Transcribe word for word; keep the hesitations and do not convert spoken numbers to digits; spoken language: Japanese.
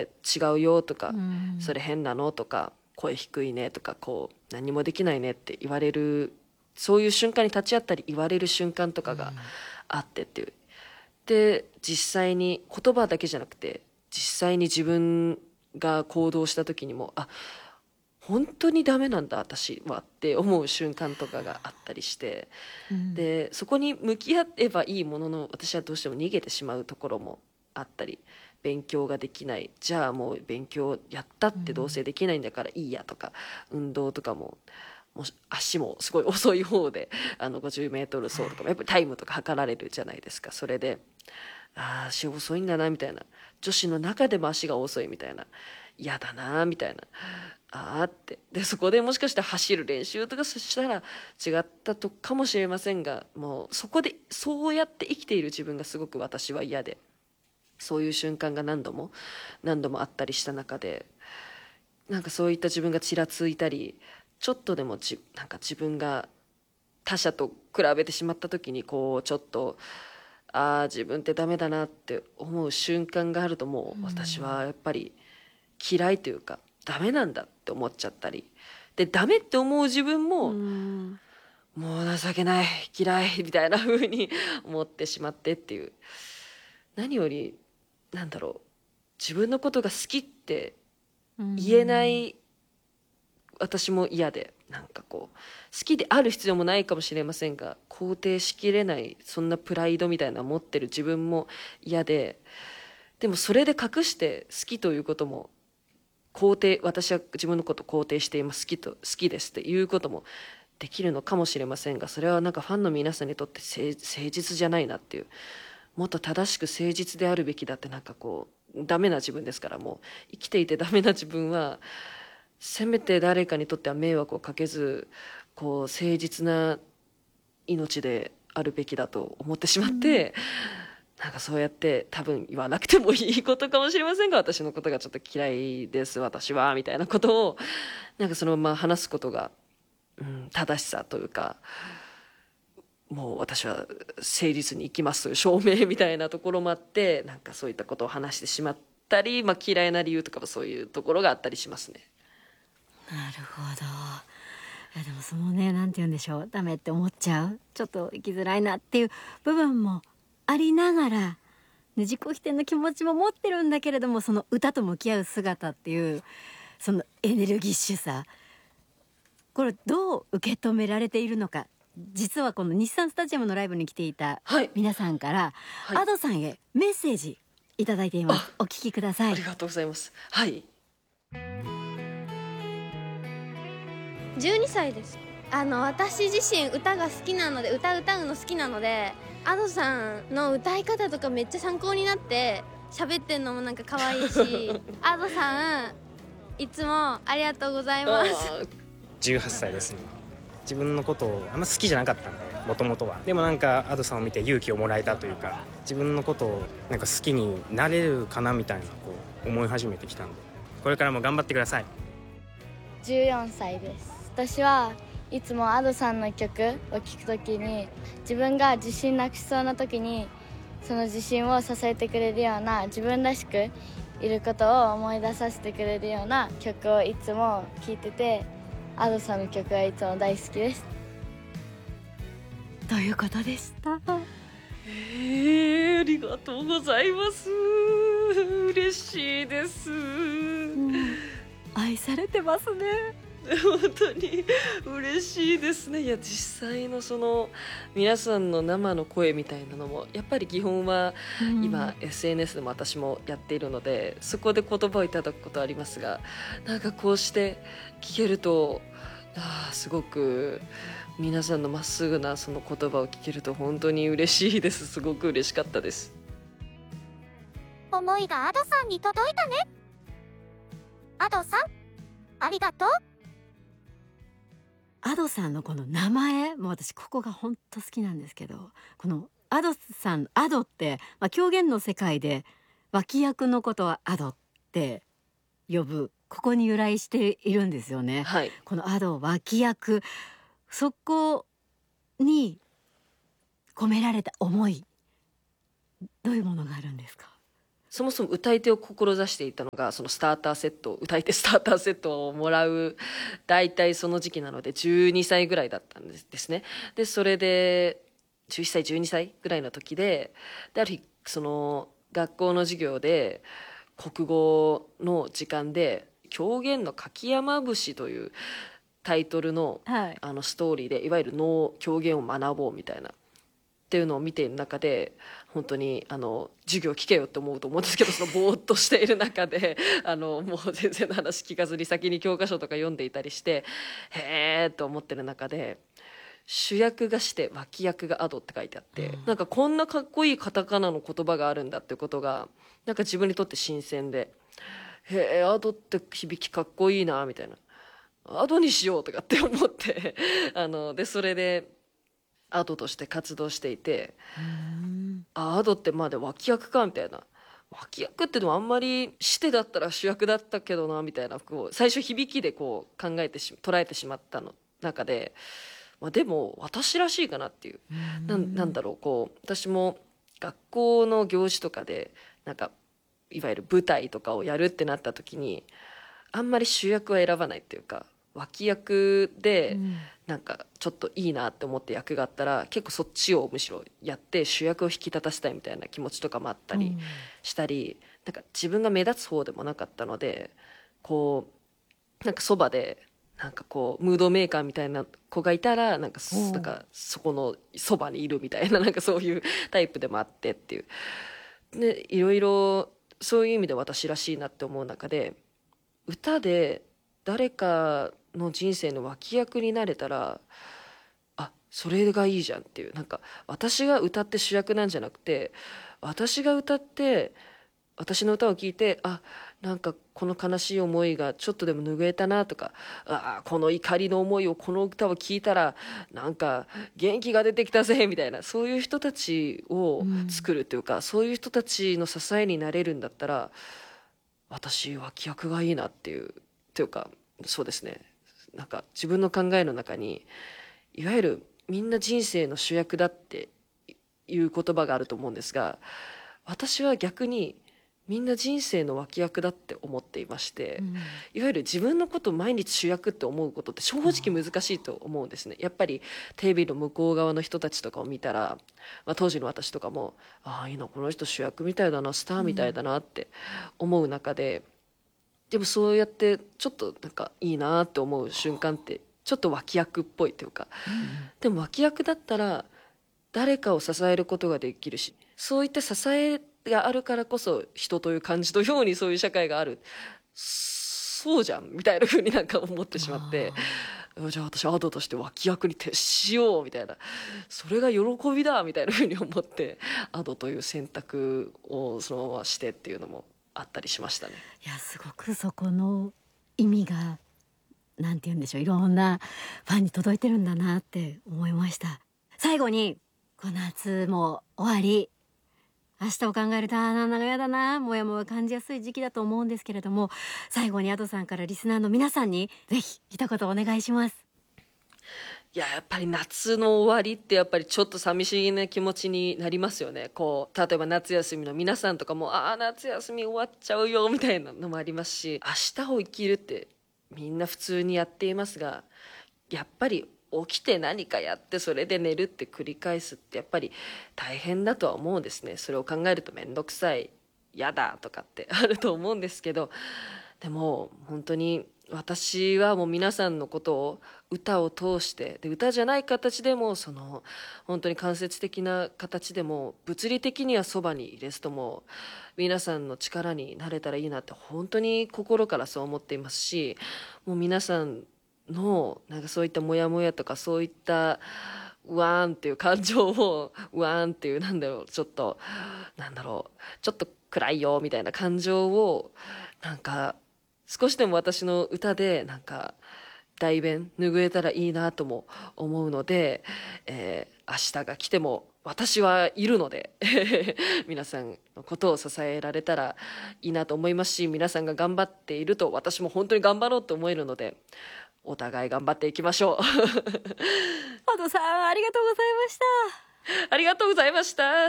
れ違うよとか、 うん、 それ変なのとか、声低いねとか、こう何もできないねって言われる、そういう瞬間に立ち会ったり言われる瞬間とかがあってっていう。で実際に言葉だけじゃなくて、実際に自分が行動した時にも、あ、本当にダメなんだ私はって思う瞬間とかがあったりして、 うん、 でそこに向き合えばいいものの、私はどうしても逃げてしまうところもあったり、勉強ができない、じゃあもう勉強やったってどうせできないんだからいいやとか、運動とかももう足もすごい遅い方で、あのごじゅうメートル走とかもやっぱりタイムとか測られるじゃないですか。それで、ああ足遅いんだなみたいな、女子の中でも足が遅いみたいな、嫌だなみたいな、ああって、でそこでもしかして走る練習とかしたら違ったとかもしれませんが、もうそこでそうやって生きている自分がすごく私は嫌で、そういう瞬間が何度も何度もあったりした中で、なんかそういった自分がちらついたり、ちょっとでもじなんか自分が他者と比べてしまった時に、こうちょっと、ああ自分ってダメだなって思う瞬間があると、もう私はやっぱり嫌いというか、ダメなんだって思っちゃったり、でダメって思う自分うも、 ん、 もう情けない、嫌いみたいな風に思ってしまってっていう。何よりなんだろう、自分のことが好きって言えない私も嫌で、なんかこう好きである必要もないかもしれませんが、肯定しきれない、そんなプライドみたいなの持ってる自分も嫌で、でもそれで隠して好きということも肯定、私は自分のことを肯定しています、好きと好きですっていうこともできるのかもしれませんが、それはなんかファンの皆さんにとって誠誠実じゃないなっていう、もっと正しく誠実であるべきだって、なんかこうダメな自分ですから、もう生きていてダメな自分はせめて誰かにとっては迷惑をかけず、こう誠実な命であるべきだと思ってしまって、うん、なんかそうやって多分言わなくてもいいことかもしれませんが、私のことがちょっと嫌いです私はみたいなことをなんかそのまま話すことが、うん、正しさというか、もう私は誠実に生きますという証明みたいなところもあって、なんかそういったことを話してしまったり、まあ、嫌いな理由とかもそういうところがあったりしますね。 なるほど。いやでもそのね、なんて言うんでしょう、ダメって思っちゃう、ちょっと生きづらいなっていう部分もありながら、ね、自己否定の気持ちも持ってるんだけれども、その歌と向き合う姿っていうそのエネルギッシュさ、これどう受け止められているのか。実はこの日産スタジアムのライブに来ていた皆さんから、はい、Ado さんへメッセージいただいています。お聞きください。 ありがとうございます。はい、 じゅうにさいです。あの私自身歌が好きなので、歌歌うの好きなので、Adoさんの歌い方とかめっちゃ参考になって、喋ってんのもなんか可愛いしAdoさんいつもありがとうございます。 じゅうはっさいですね。自分のことをあんま好きじゃなかったんで、もともとは。でもなんかAdoさんを見て勇気をもらえたというか、自分のことをなんか好きになれるかなみたいなこう思い始めてきたんで、これからも頑張ってください。 じゅうよんさいです。私はいつもAdoさんの曲を聴くときに、自分が自信なくしそうなときにその自信を支えてくれるような、自分らしくいることを思い出させてくれるような曲をいつも聴いてて、Adoさんの曲はいつも大好きですということでした。 えー、ありがとうございます。嬉しいです、うん、 愛されてますね。 本当に嬉しいですね。いや実際のその皆さんの生の声みたいなのもやっぱり基本は今 エスエヌエス でも私もやっているので、そこで言葉をいただくことはありますが、なんかこうして聞けると、あーすごく皆さんのまっすぐなその言葉を聞けると本当に嬉しいです。すごく嬉しかったです。 思いがAdoさんに届いたね。Adoさんありがとう。 Adoさんのこの名前も私ここが本当好きなんですけど、このAdoさん、Adoって、まあ、狂言の世界で脇役のことはAdoって呼ぶ、ここに由来しているんですよね、 はい、 このAdo脇役、そこに込められた思い、どういうものがあるんですか？ そもそも歌い手を志していたのがそのスターターセット歌い手スターターセットをもらう大体その時期なのでじゅうにさいぐらいだったんですね。でそれでじゅういっさいじゅうにさいぐらいの時でである日その学校の授業で国語の時間で狂言の柿山節というタイトルの、 はい、 あのストーリーでいわゆる能狂言を学ぼうみたいなっていうのを見ている中で本当にあの授業聞けよって思うと思うんですけどそのぼーっとしている中であのもう全然の話聞かずに先に教科書とか読んでいたりしてへーと思ってる中で主役がして脇役がアドって書いてあって、うん、なんかこんなかっこいいカタカナの言葉があるんだってことがなんか自分にとって新鮮でへえアドって響きかっこいいなみたいなアドにしようとかって思ってあのでそれでアドとして活動していてあアドってまあで脇役かみたいな脇役ってでもあんまりしてだったら主役だったけどなみたいなこう最初響きでこう考えてし捉えてしまったの中で、まあ、でも私らしいかなっていうな ん, なんだろうこう私も学校の行事とかでなんかいわゆる舞台とかをやるってなった時にあんまり主役は選ばないっていうか脇役でなんかちょっといいなって思って役があったら結構そっちをむしろやって主役を引き立たせたいみたいな気持ちとかもあったりしたり、なんか自分が目立つ方でもなかったのでこうなんかそばでなんかこうムードメーカーみたいな子がいたらなんか そ, なんかそこのそばにいるみたいななんかそういうタイプでもあってっていうでいろいろそういう意味で私らしいなって思う中で歌で誰かの人生の脇役になれたらあそれがいいじゃんっていうなんか私が歌って主役なんじゃなくて私が歌って私の歌を聴いてあなんかこの悲しい思いがちょっとでも拭えたなとかあこの怒りの思いをこの歌を聴いたらなんか元気が出てきたぜみたいなそういう人たちを作るというか、うん、そういう人たちの支えになれるんだったら私脇役がいいなっていうというかそうですねなんか自分の考えの中にいわゆるみんな人生の主役だっていう言葉があると思うんですが私は逆にみんな人生の脇役だって思っていまして、うん、いわゆる自分のことを毎日主役って思うことって正直難しいと思うんですね。やっぱりテレビの向こう側の人たちとかを見たら、まあ、当時の私とかもああいいなこの人主役みたいだなスターみたいだなって思う中で、うん、でもそうやってちょっとなんかいいなって思う瞬間ってちょっと脇役っぽいというか、うん、でも脇役だったら誰かを支えることができるしそういった支えがあるからこそ人という感じのようにそういう社会があるそうじゃんみたいな風になんか思ってしまってじゃあ私アドとして脇役に徹しようみたいなそれが喜びだみたいな風に思ってアドという選択をそのまましてっていうのもあったりしましたね。 いやすごくそこの意味がなんて言うんでしょういろんなファンに届いてるんだなって思いました。最後にこの夏も終わり明日を考えるとあなんだかやだなもやもや感じやすい時期だと思うんですけれども最後に Ado さんからリスナーの皆さんにぜひ一言お願いします。 いややっぱり夏の終わりってやっぱりちょっと寂しいな気持ちになりますよね。こう例えば夏休みの皆さんとかもああ夏休み終わっちゃうよみたいなのもありますし明日を生きるってみんな普通にやっていますがやっぱり起きて何かやってそれで寝るって繰り返すってやっぱり大変だとは思うんですね。それを考えると面倒くさいやだとかってあると思うんですけどでも本当に私はもう皆さんのことを歌を通してで歌じゃない形でもその本当に間接的な形でも物理的にはそばにいですとも皆さんの力になれたらいいなって本当に心からそう思っていますしもう皆さんのなんかそういったモヤモヤとかそういったうわーんっていう感情をうわーんっていうなんだろうちょっとなんだろうちょっと暗いよみたいな感情をなんか少しでも私の歌でなんか代弁拭えたらいいなとも思うので、えー、明日が来ても私はいるので皆さんのことを支えられたらいいなと思いますし皆さんが頑張っていると私も本当に頑張ろうと思えるのでお互い頑張っていきましょう Adoさんありがとうございました。 ありがとうございました。